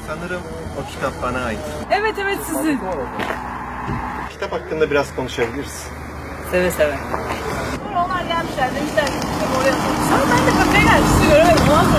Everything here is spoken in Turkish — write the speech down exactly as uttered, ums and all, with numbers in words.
Sanırım o kitap bana ait. Evet evet sizin. Kitap hakkında biraz konuşabiliriz. Seve seve. Sonra onlar gelmişler demişler ki oraya oturmuşlar. Ben de kafeye gelmiştim. Göremedim. Ondan sonra